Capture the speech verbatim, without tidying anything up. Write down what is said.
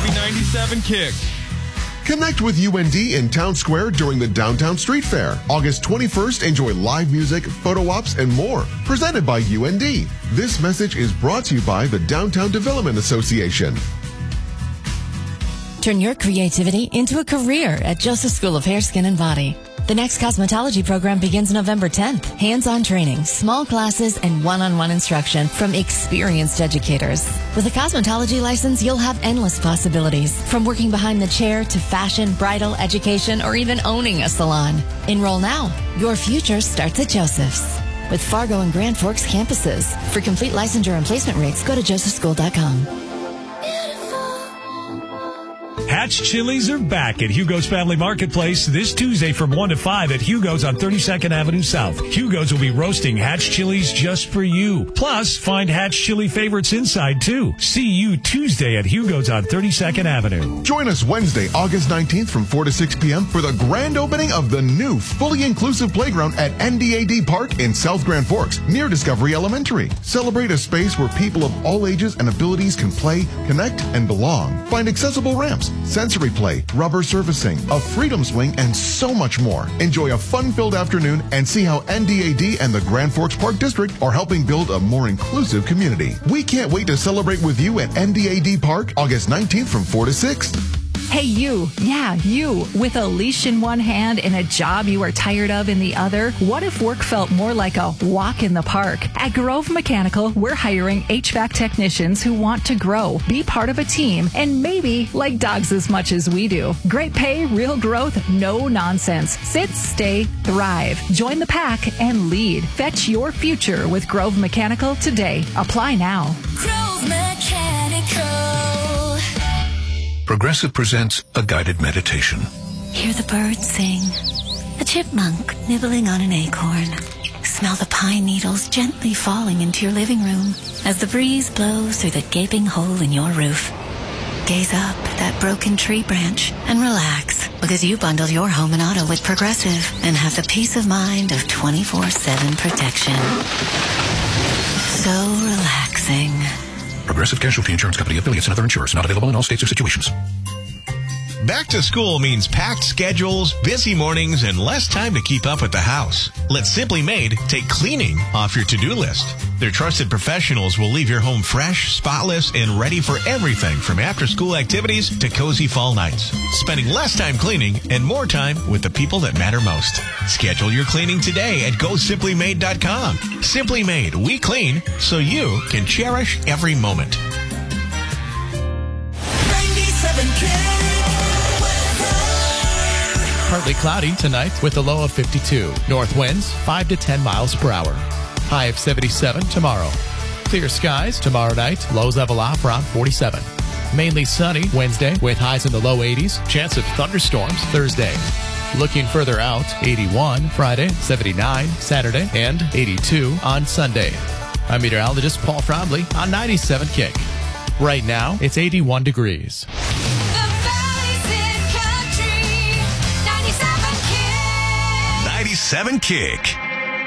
Chevy ninety-seven Kick. Connect with U N D in Town Square during the Downtown Street Fair. August twenty-first, enjoy live music, photo ops, and more. Presented by U N D. This message is brought to you by the Downtown Development Association. Turn your creativity into a career at Joseph School of Hair, Skin, and Body. The next cosmetology program begins November tenth. Hands-on training, small classes, and one-on-one instruction from experienced educators. With a cosmetology license, you'll have endless possibilities, from working behind the chair to fashion, bridal, education, or even owning a salon. Enroll now. Your future starts at Joseph's. With Fargo and Grand Forks campuses. For complete licensure and placement rates, go to joseph school dot com. Hatch Chili's are back at Hugo's Family Marketplace this Tuesday from one to five at Hugo's on thirty-second Avenue South. Hugo's will be roasting Hatch Chili's just for you. Plus, find Hatch Chili favorites inside, too. See you Tuesday at Hugo's on thirty-second Avenue. Join us Wednesday, August nineteenth from four to six p.m. for the grand opening of the new fully inclusive playground at N D A D Park in South Grand Forks, near Discovery Elementary. Celebrate a space where people of all ages and abilities can play, connect, and belong. Find accessible ramps, sensory play, rubber surfacing, a freedom swing, and so much more. Enjoy a fun-filled afternoon and see how N D A D and the Grand Forks Park District are helping build a more inclusive community. We can't wait to celebrate with you at N D A D Park, August nineteenth from four to six. Hey, you. Yeah, you. With a leash in one hand and a job you are tired of in the other, what if work felt more like a walk in the park? At Grove Mechanical, we're hiring H V A C technicians who want to grow, be part of a team, and maybe like dogs as much as we do. Great pay, real growth, no nonsense. Sit, stay, thrive. Join the pack and lead. Fetch your future with Grove Mechanical today. Apply now. Grove Mechanical. Progressive presents a guided meditation. Hear the birds sing, a chipmunk nibbling on an acorn. Smell the pine needles gently falling into your living room as the breeze blows through the gaping hole in your roof. Gaze up at that broken tree branch and relax, because you bundle your home and auto with Progressive and have the peace of mind of twenty-four seven protection. So relaxing. Progressive Casualty Insurance Company, affiliates, and other insurers. Not available in all states or situations. Back to school means packed schedules, busy mornings, and less time to keep up with the house. Let Simply Made take cleaning off your to-do list. Their trusted professionals will leave your home fresh, spotless, and ready for everything from after-school activities to cozy fall nights. Spending less time cleaning and more time with the people that matter most. Schedule your cleaning today at go simply made dot com. Simply Made, we clean so you can cherish every moment. ninety-seven K. Partly cloudy tonight with a low of fifty-two. North winds five to ten miles per hour. High of seventy-seven tomorrow. Clear skies tomorrow night. Lows level off around forty-seven. Mainly sunny Wednesday with highs in the low eighties. Chance of thunderstorms Thursday. Looking further out, eighty-one Friday, seventy-nine Saturday, and eighty-two on Sunday. I'm meteorologist Paul Fromley on ninety-seven Kick. Right now, it's eighty-one degrees. ninety-seven Kick. ninety-seven Kick.